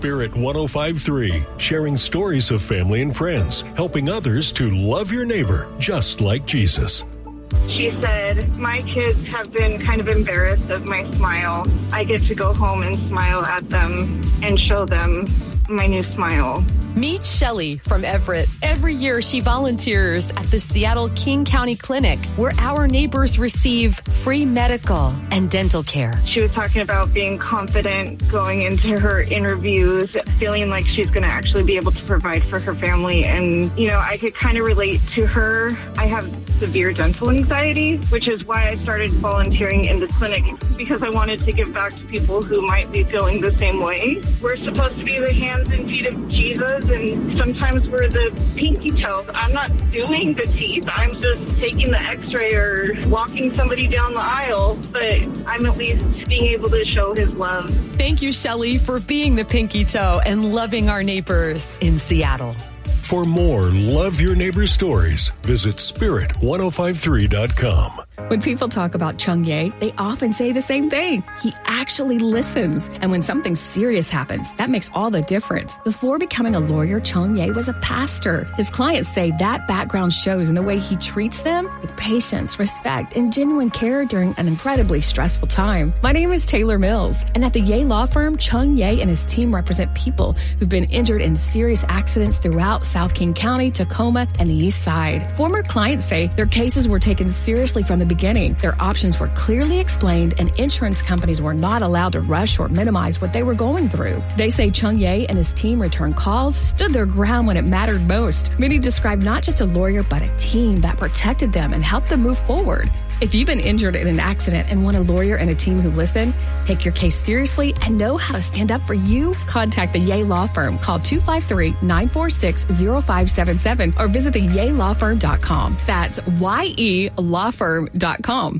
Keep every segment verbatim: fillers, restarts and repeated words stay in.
Spirit one oh five point three, sharing stories of family and friends, helping others to love your neighbor just like Jesus. She said, my kids have been kind of embarrassed of my smile. I get to go home and smile at them and show them my new smile. Meet Shelly from Everett. Every year she volunteers at the Seattle King County Clinic, where our neighbors receive free medical and dental care. She was talking about being confident going into her interviews, feeling like she's going to actually be able to provide for her family. And, you know, I could kind of relate to her. I have severe dental anxiety, which is why I started volunteering in the clinic, because I wanted to give back to people who might be feeling the same way. We're supposed to be the hands and feet of Jesus, and sometimes we're the pinky toes. I'm not doing the teeth. I'm just taking the x-ray or walking somebody down the aisle, but I'm at least being able to show his love. Thank you, Shelly, for being the pinky toe and loving our neighbors in Seattle. For more Love Your Neighbor stories, visit spirit ten fifty-three dot com. When people talk about Chung Ye, they often say the same thing. He actually listens. And when something serious happens, that makes all the difference. Before becoming a lawyer, Chung Ye was a pastor. His clients say that background shows in the way he treats them with patience, respect, and genuine care during an incredibly stressful time. My name is Taylor Mills, and at the Ye Law Firm, Chung Ye and his team represent people who've been injured in serious accidents throughout South King County, Tacoma, and the East Side. Former clients say their cases were taken seriously from the beginning. Their options were clearly explained, and insurance companies were not allowed to rush or minimize what they were going through. They say Chung Ye and his team returned calls, stood their ground when it mattered most. Many describe not just a lawyer, but a team that protected them and helped them move forward. If you've been injured in an accident and want a lawyer and a team who listen, take your case seriously, and know how to stand up for you, contact the Ye Law Firm. Call two five three, nine four six, zero five seven seven or visit the ye law firm dot com. That's Y E law firm dot com.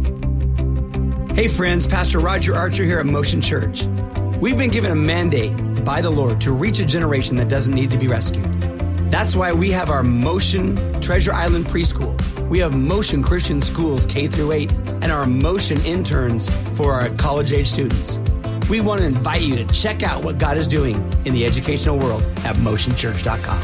Hey friends, Pastor Roger Archer here at Motion Church. We've been given a mandate by the Lord to reach a generation that doesn't need to be rescued. That's why we have our Motion Treasure Island Preschool. We have Motion Christian Schools K through eight and our Motion interns for our college-age students. We want to invite you to check out what God is doing in the educational world at motion church dot com.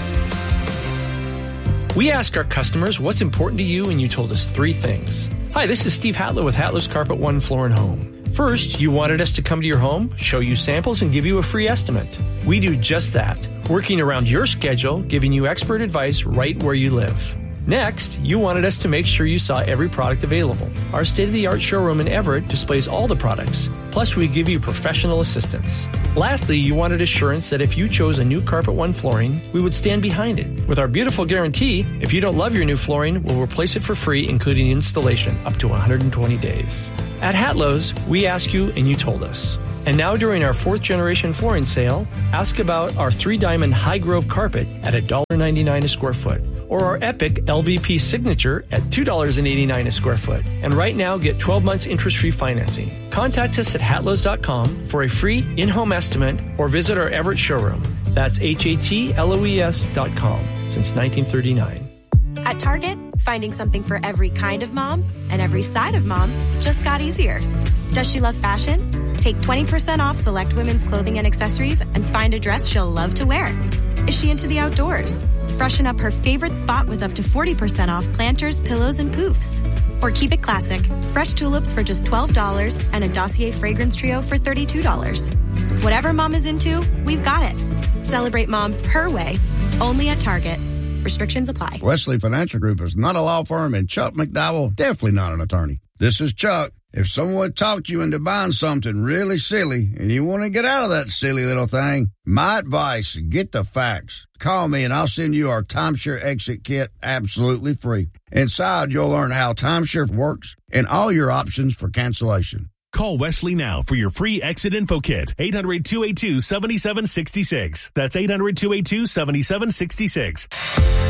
We ask our customers what's important to you, and you told us three things. Hi, this is Steve Hatler with Hatler's Carpet One Floor and Home. First, you wanted us to come to your home, show you samples, and give you a free estimate. We do just that, working around your schedule, giving you expert advice right where you live. Next, you wanted us to make sure you saw every product available. Our state-of-the-art showroom in Everett displays all the products. Plus, we give you professional assistance. Lastly, you wanted assurance that if you chose a new Carpet One flooring, we would stand behind it. With our beautiful guarantee, if you don't love your new flooring, we'll replace it for free, including installation, up to one hundred twenty days. At Hatlow's, we ask you and you told us. And now during our fourth generation flooring sale, ask about our three diamond High Grove carpet at one dollar ninety-nine a square foot, or our Epic L V P Signature at two dollars and eighty-nine cents a square foot. And right now, get twelve months interest-free financing. Contact us at hatlows dot com for a free in-home estimate or visit our Everett showroom. That's H A T L O E S dot com since nineteen thirty-nine. At Target, finding something for every kind of mom and every side of mom just got easier. Does she love fashion? Take twenty percent off select women's clothing and accessories and find a dress she'll love to wear. Is she into the outdoors? Freshen up her favorite spot with up to forty percent off planters, pillows, and poofs. Or keep it classic. Fresh tulips for just twelve dollars and a Dossier fragrance trio for thirty-two dollars. Whatever mom is into, we've got it. Celebrate mom her way, only at Target. Restrictions apply. Wesley Financial Group is not a law firm, and Chuck McDowell definitely not an attorney. This is Chuck. If someone talked you into buying something really silly and you want to get out of that silly little thing, my advice, get the facts. Call me and I'll send you our timeshare exit kit absolutely free. Inside, you'll learn how timeshare works and all your options for cancellation. Call Wesley now for your free exit info kit. eight hundred, two eight two, seven seven six six. That's eight hundred, two eight two, seven seven six six.